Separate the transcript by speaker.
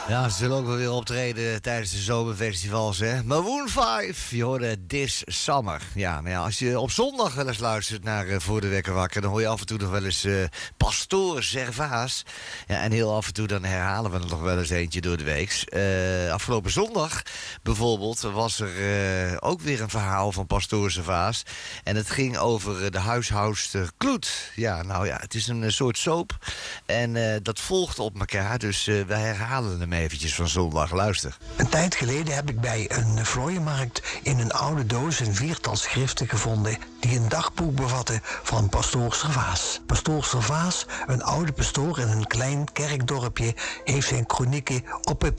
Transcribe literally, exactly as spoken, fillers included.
Speaker 1: Ja, ze zullen ook wel weer optreden tijdens de zomerfestivals, hè. Maroon vijf, je hoorde This Summer. Ja, maar ja, als je op zondag wel eens luistert naar uh, Voor de Wekker Wakker... dan hoor je af en toe nog wel eens uh, Pastoor Servaas. Ja, en heel af en toe dan herhalen we er nog wel eens eentje door de week. Uh, afgelopen zondag bijvoorbeeld was er uh, ook weer een verhaal van Pastoor Servaas. En het ging over uh, de huishoudster Kloet. Ja, nou ja, het is een uh, soort soap. En uh, dat volgt op elkaar, dus uh, wij herhalen hem eventjes van zondag. Luister.
Speaker 2: Een tijd geleden heb ik bij een vlooienmarkt in een oude doos een viertal schriften gevonden die een dagboek bevatten van pastoor Servaas. Pastoor Servaas, een oude pastoor in een klein kerkdorpje, heeft zijn kronieken op papier